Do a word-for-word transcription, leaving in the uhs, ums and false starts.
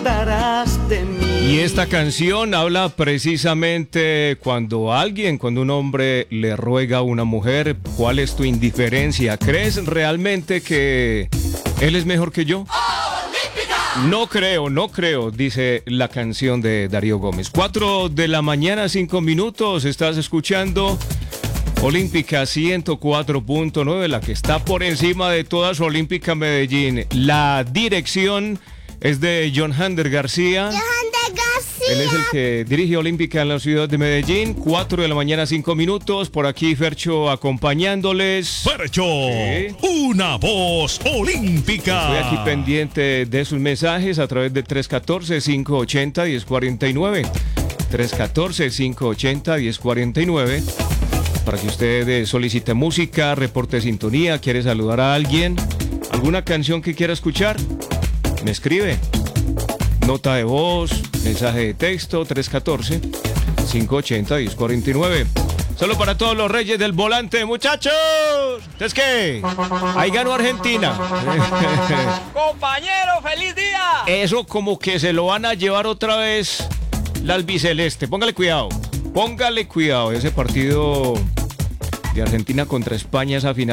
acordarás de mí. Y esta canción habla precisamente cuando alguien, cuando un hombre le ruega a una mujer, ¿cuál es tu indiferencia? ¿Crees realmente que él es mejor que yo? No creo, no creo, dice la canción de Darío Gómez. Cuatro de la mañana, cinco minutos, estás escuchando Olímpica ciento cuatro punto nueve, la que está por encima de todas, Olímpica Medellín. La dirección es de John Hander García. John Hander García. Él es el que dirige Olímpica en la ciudad de Medellín. Cuatro de la mañana, cinco minutos. Por aquí Fercho acompañándoles. Fercho, Sí. una voz olímpica. Estoy aquí pendiente de sus mensajes a través de tres uno cuatro, cinco ocho cero, uno cero cuatro nueve. tres uno cuatro, cinco ocho cero, uno cero cuatro nueve. Para que usted eh, solicite música, reporte sintonía, quiere saludar a alguien, alguna canción que quiera escuchar, me escribe. Nota de voz, mensaje de texto, tres uno cuatro, cinco ocho cero, uno cero cuatro nueve. Solo para todos los reyes del volante, muchachos. ¿Es qué? Ahí ganó Argentina. Compañero, feliz día. Eso como que se lo van a llevar otra vez la albiceleste. Póngale cuidado. Póngale cuidado. Ese partido de Argentina contra España, esa final.